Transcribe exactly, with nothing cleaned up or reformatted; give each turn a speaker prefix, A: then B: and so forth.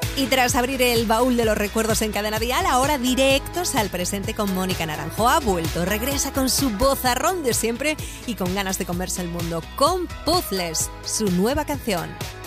A: Y tras abrir el baúl de los recuerdos en Cadena Dial, ahora directos al presente con Mónica Naranjo. Ha vuelto, regresa con su vozarrón de siempre y con ganas de comerse el mundo con Puzzles, su nueva canción.